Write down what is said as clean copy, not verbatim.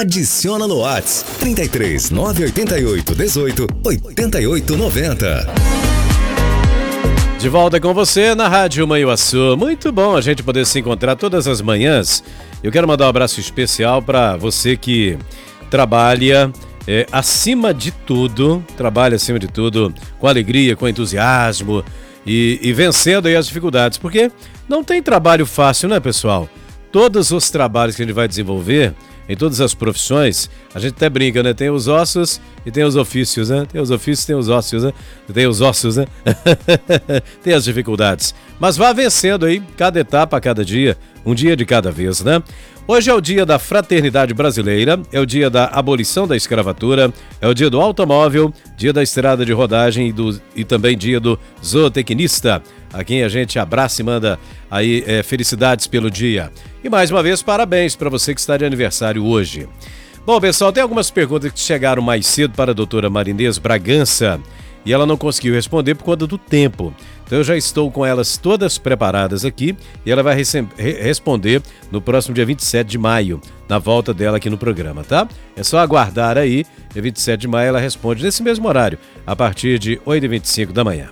Adiciona no Whats 33 988 18 88 90. De volta com você na Rádio Manhuaçu. Muito bom a gente poder se encontrar todas as manhãs. Eu quero mandar um abraço especial para você que trabalha acima de tudo com alegria, com entusiasmo e vencendo aí as dificuldades, porque não tem trabalho fácil, né, pessoal? Todos os trabalhos que a gente vai desenvolver, em todas as profissões, a gente até brinca, né? Tem os ossos e tem os ofícios, né? Tem os ofícios, tem os ossos, né? Tem os ossos, né? Tem as dificuldades. Mas vá vencendo aí, cada etapa, cada dia, um dia de cada vez, né? Hoje é o dia da fraternidade brasileira, é o dia da abolição da escravatura, é o dia do automóvel, dia da estrada de rodagem e também dia do zootecnista, a quem a gente abraça e manda aí felicidades pelo dia. E mais uma vez, parabéns para você que está de aniversário hoje. Bom, pessoal, tem algumas perguntas que chegaram mais cedo para a doutora Marinês Bragança e ela não conseguiu responder por conta do tempo. Então eu já estou com elas todas preparadas aqui e ela vai responder no próximo dia 27 de maio, na volta dela aqui no programa, tá? É só aguardar aí, dia 27 de maio ela responde nesse mesmo horário, a partir de 8h25 da manhã.